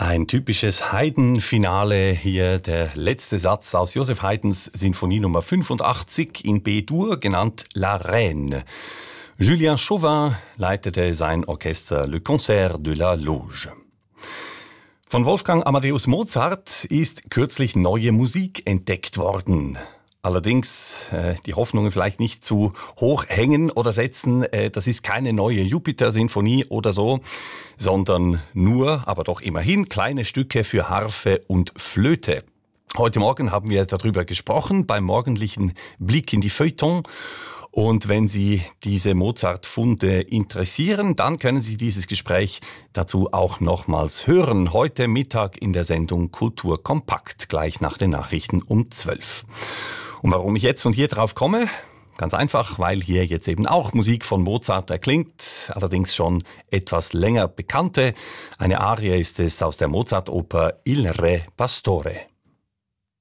Ein typisches Haydn-Finale, hier der letzte Satz aus Joseph Haydns Sinfonie Nummer 85 in B-Dur, genannt La Reine. Julien Chauvin leitete sein Orchester Le Concert de la Loge. Von Wolfgang Amadeus Mozart ist kürzlich neue Musik entdeckt worden. Allerdings die Hoffnungen vielleicht nicht zu hoch hängen oder setzen. Das ist keine neue Jupiter-Sinfonie oder so, sondern nur, aber doch immerhin, kleine Stücke für Harfe und Flöte. Heute Morgen haben wir darüber gesprochen beim morgendlichen Blick in die Feuilleton. Und wenn Sie diese Mozart-Funde interessieren, dann können Sie dieses Gespräch dazu auch nochmals hören. Heute Mittag in der Sendung Kultur Kompakt, gleich nach den Nachrichten um 12. Und warum ich jetzt und hier drauf komme? Ganz einfach, weil hier jetzt eben auch Musik von Mozart erklingt, allerdings schon etwas länger bekannte. Eine Arie ist es aus der Mozart-Oper Il Re Pastore.